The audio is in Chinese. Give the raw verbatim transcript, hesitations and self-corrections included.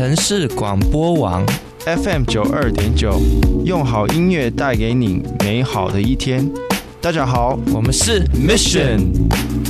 城市广播网 F M 九二点九，用好音乐带给你美好的一天。大家好， 我们是 Mission。